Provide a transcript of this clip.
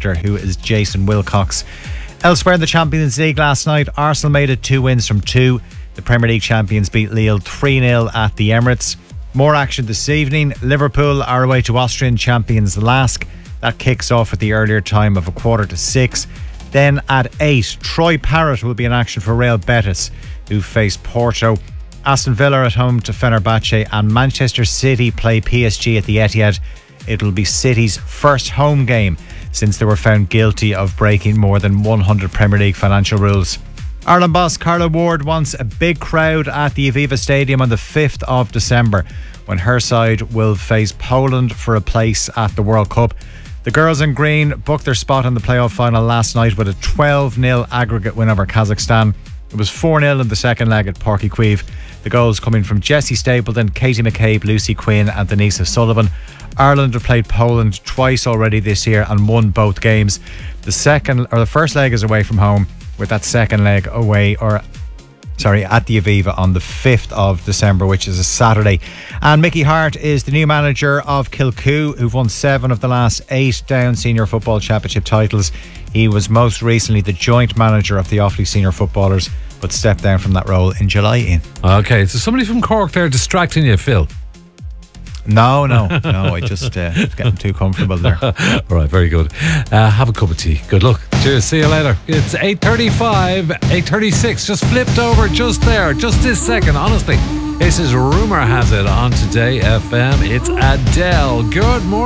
Manchester, who is Jason Wilcox. Elsewhere in the Champions League last night, Arsenal made it 2 wins from 2. The Premier League champions beat Lille 3-0 at the Emirates. More action this evening. Liverpool are away to Austrian champions Lask. That kicks off at the earlier time of 5:45. Then at 8, Troy Parrott will be in action for Real Betis, who face Porto. Aston Villa at home to Fenerbahce, and Manchester City play PSG at the Etihad. It'll be City's first home game since they were found guilty of breaking more than 100 Premier League financial rules. Ireland boss Carla Ward wants a big crowd at the Aviva Stadium on the 5th of December when her side will face Poland for a place at the World Cup. The girls in green booked their spot in the playoff final last night with a 12-0 aggregate win over Kazakhstan. It was 4-0 in the second leg at Páirc Uí Chaoimh. The goals coming from Jessie Stapleton, Katie McCabe, Lucy Quinn and Denise Sullivan. Ireland have played Poland twice already this year and won both games. The first leg is away from home, with that second leg at the Aviva on the 5th of December, which is a Saturday. And Mickey Hart is the new manager of Kilcoo, who've won 7 of the last 8 Down Senior Football Championship titles. He was most recently the joint manager of the Offaly Senior Footballers, but stepped down from that role in July. Okay, so somebody from Cork there distracting you, Phil? No, I just getting too comfortable there. All right, very good. Have a cup of tea. Good luck. Cheers. See you later. It's 8:35, 8:36. Just flipped over just there, just this second. Honestly, this is Rumour Has It on Today FM. It's Adele. Good morning.